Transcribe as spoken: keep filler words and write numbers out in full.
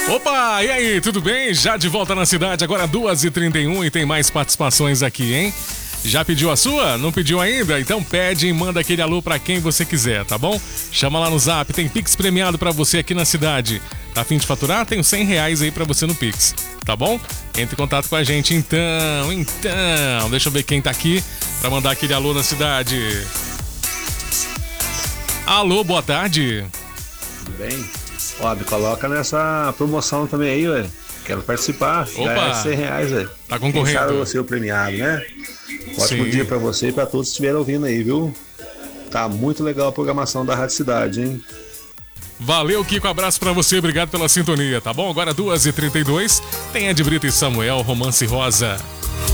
Opa, e aí, tudo bem? Já de volta na cidade, agora duas e trinta e um e tem mais participações aqui, hein? Já pediu a sua? Não pediu ainda? Então pede e manda aquele alô pra quem você quiser, tá bom? Chama lá no Zap, tem Pix premiado pra você aqui na cidade. Tá a fim de faturar? Tem cem reais aí pra você no Pix, tá bom? Entre em contato com a gente então, então. Deixa eu ver quem tá aqui pra mandar aquele alô na cidade. Alô, boa tarde. Tudo bem? Ó, me coloca nessa promoção também aí, ué. Quero participar. Opa! Já é cem reais, velho. Tá concorrendo. Quem sabe você é o premiado, né? Ótimo Sim. dia pra você e pra todos que estiverem ouvindo aí, viu? Tá muito legal a programação da Rádio Cidade, hein? Valeu, Kiko. Abraço pra você. Obrigado pela sintonia, tá bom? Agora duas e trinta e dois. Tem Ed Brito e Samuel, Romance Rosa.